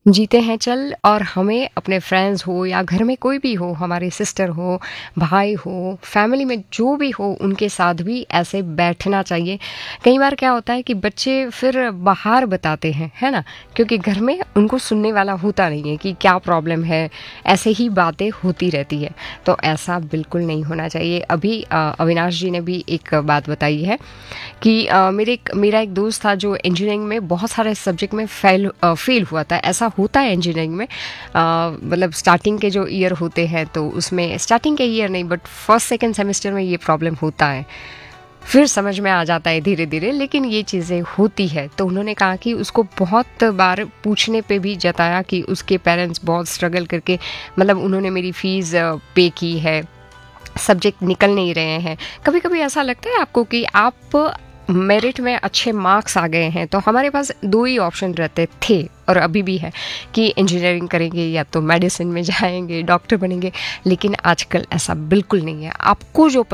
जीते हैं चल, और हमें अपने फ्रेंड्स हो या घर में कोई भी हो, हमारे सिस्टर हो, भाई हो, फैमिली में जो भी हो, उनके साथ भी ऐसे बैठना चाहिए। कई बार क्या होता है कि बच्चे फिर बाहर बताते हैं, है ना? क्योंकि घर में उनको सुनने वाला होता नहीं है कि क्या प्रॉब्लम है, ऐसे ही बातें होती रहती है। तो ऐसा बिल्कुल नहीं होना चाहिए। अभी अविनाश जी ने भी एक बात बताई है कि मेरा एक दोस्त था जो इंजीनियरिंग में बहुत सारे सब्जेक्ट में फेल हुआ था। ऐसा होता है इंजीनियरिंग में, मतलब स्टार्टिंग के जो ईयर होते हैं तो उसमें, स्टार्टिंग के ईयर नहीं बट फर्स्ट सेकंड सेमेस्टर में ये प्रॉब्लम होता है। फिर समझ में आ जाता है धीरे धीरे, लेकिन ये चीज़ें होती है। तो उन्होंने कहा कि उसको बहुत बार पूछने पे भी जताया कि उसके पेरेंट्स बहुत स्ट्रगल करके, मतलब उन्होंने मेरी फ़ीस पे की है, सब्जेक्ट निकल नहीं रहे हैं। कभी कभी ऐसा लगता है आपको कि आप मेरिट में अच्छे मार्क्स आ गए हैं, तो हमारे पास दो ही ऑप्शन रहते थे और अभी भी है कि इंजीनियरिंग करेंगे या तो मेडिसिन में जाएंगे, डॉक्टर बनेंगे। लेकिन आजकल ऐसा बिल्कुल नहीं है। आपको जो